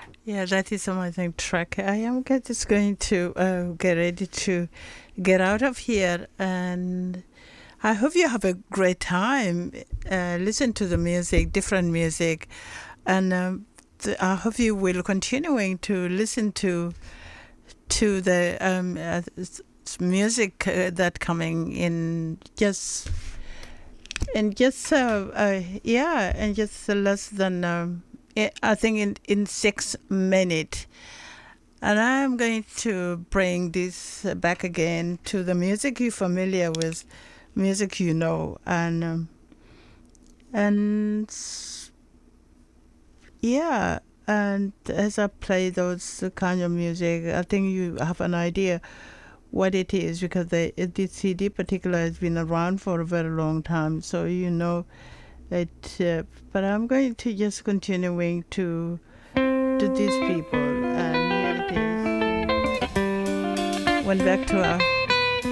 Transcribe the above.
Yeah, that is amazing track. I am just going to get ready to get out of here, and I hope you have a great time. Listen to the music, different music, and I hope you will continuing to listen to the music that coming in just less than I think in 6 minutes. And I'm going to bring this back again to the music you're familiar with, music you know, and yeah. And as I play those kind of music, I think you have an idea what it is because this CD particular has been around for a very long time, so you know it. But I'm going to just continuing to these people, and here it is. Went back to our